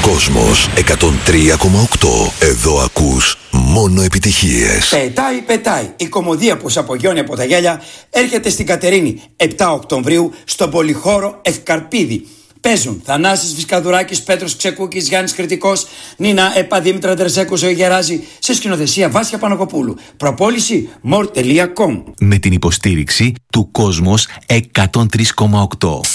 Κόσμος 103,8. Εδώ ακούς μόνο επιτυχίες. Πετάει. Η κομμωδία που απογειώνει από τα γέλια έρχεται στην Κατερίνη 7 Οκτωβρίου στον πολυχώρο Ευκαρπίδη. Παίζουν Θανάσης Βυσκαδουράκης, Πέτρος Ξεκούκης, Γιάννης Κρητικός, Νίνα Επα, Δήμητρα Τερσέκου, Ζωή Γεράζη, σε σκηνοθεσία Βάσια Παναγοπούλου. Προπόληση more.com. Με την υποστήριξη του Κόσμος 103,8.